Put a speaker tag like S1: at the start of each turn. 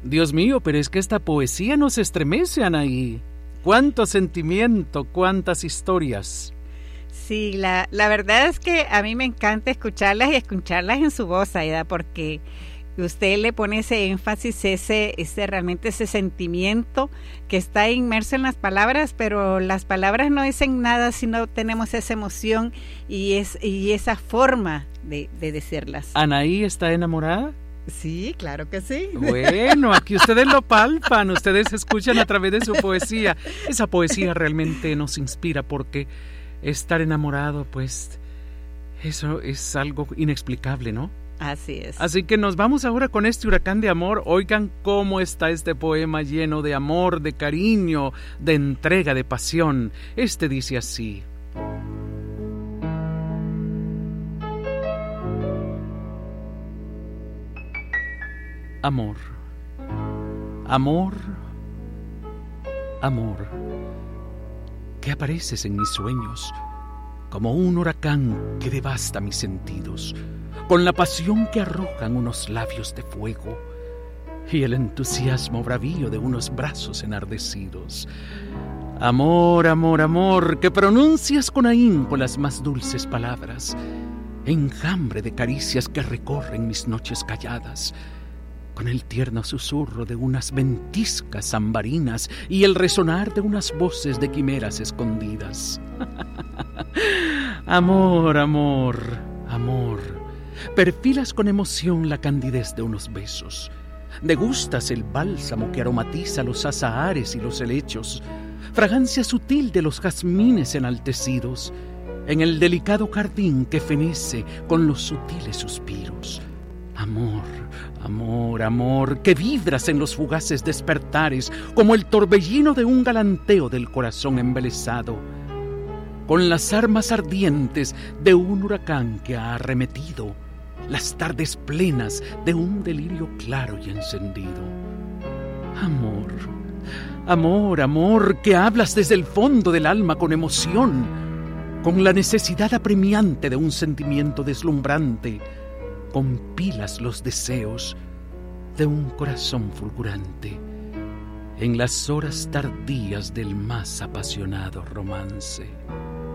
S1: Dios mío, pero es que esta poesía nos estremece, Anaí. Cuánto sentimiento, cuántas historias.
S2: Sí, la verdad es que a mí me encanta escucharlas y escucharlas en su voz, Aida, porque usted le pone ese énfasis, realmente ese sentimiento que está inmerso en las palabras, pero las palabras no dicen nada si no tenemos esa emoción y esa forma de decirlas.
S1: ¿Anaí está enamorada?
S2: Sí, claro que sí.
S1: Bueno, aquí ustedes lo palpan, ustedes escuchan a través de su poesía. Esa poesía realmente nos inspira porque estar enamorado, pues, eso es algo inexplicable, ¿no?
S2: Así es.
S1: Así que nos vamos ahora con este huracán de amor. Oigan cómo está este poema lleno de amor, de cariño, de entrega, de pasión. Este dice así. Amor, amor, amor, que apareces en mis sueños como un huracán que devasta mis sentidos, con la pasión que arrojan unos labios de fuego y el entusiasmo bravío de unos brazos enardecidos. Amor, amor, amor, que pronuncias con ahínco las más dulces palabras, enjambre de caricias que recorren mis noches calladas, con el tierno susurro de unas ventiscas ambarinas y el resonar de unas voces de quimeras escondidas. Amor, amor, amor, perfilas con emoción la candidez de unos besos, degustas el bálsamo que aromatiza los azahares y los helechos, fragancia sutil de los jazmines enaltecidos, en el delicado jardín que fenece con los sutiles suspiros. Amor, amor, amor, que vibras en los fugaces despertares como el torbellino de un galanteo del corazón embelesado, con las armas ardientes de un huracán que ha arremetido, las tardes plenas de un delirio claro y encendido. Amor, amor, amor, que hablas desde el fondo del alma con emoción, con la necesidad apremiante de un sentimiento deslumbrante, compilas los deseos de un corazón fulgurante en las horas tardías del más apasionado romance.